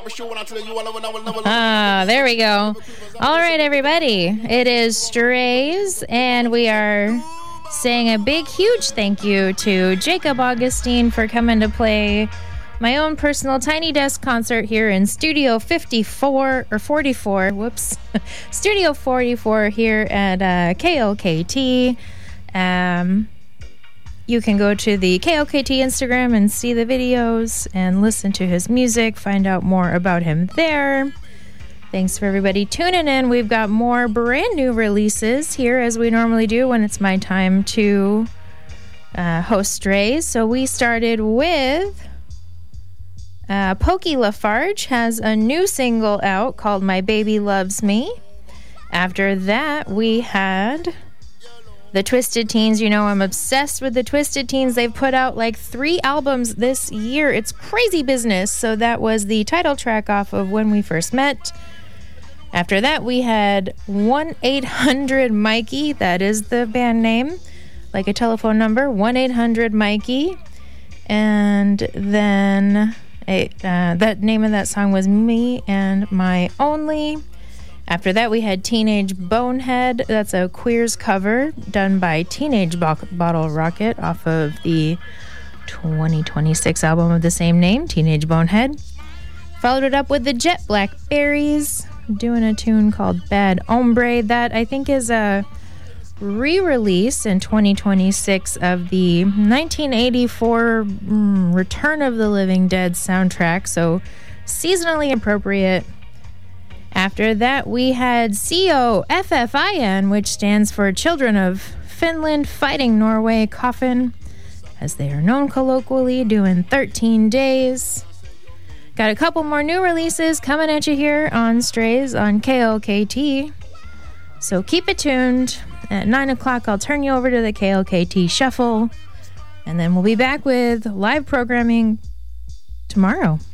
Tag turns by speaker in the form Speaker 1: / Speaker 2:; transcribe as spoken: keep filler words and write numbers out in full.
Speaker 1: Ah, there we go. All right, everybody. It is Strays, and we are saying a big, huge thank you to Jacob Augustine for coming to play my own personal Tiny Desk concert here in Studio fifty-four, or forty-four, whoops, Studio forty-four here at uh, K O K T. Um... You can go to the K O K T Instagram and see the videos and listen to his music, find out more about him there. Thanks for everybody tuning in. We've got more brand new releases here as we normally do when it's my time to uh, host Strays. So we started with uh, Pokey Lafarge has a new single out called My Baby Loves Me. After that, we had the Twisted Teens. You know, I'm obsessed with the Twisted Teens. They've put out like three albums this year. It's crazy business. So that was the title track off of When We First Met. After that, we had one eight hundred Mikey. That is the band name, like a telephone number, one eight hundred Mikey. And then a, uh, that name of that song was Me and My Only. After that, we had Teenage Bonehead. That's a Queers cover done by Teenage Bo- Bottle Rocket off of the twenty twenty-six album of the same name, Teenage Bonehead. Followed it up with the Jet Blackberries doing a tune called Bad Hombre. That, I think, is a re-release in twenty twenty-six of the nineteen eighty-four mm, Return of the Living Dead soundtrack, so seasonally appropriate. After that, we had C O F F I N, which stands for Children of Finland Fighting Norway Coffin, as they are known colloquially, doing thirteen days. Got a couple more new releases coming at you here on Strays on K O K T. So keep it tuned. At nine o'clock, I'll turn you over to the K O K T Shuffle, and then we'll be back with live programming tomorrow.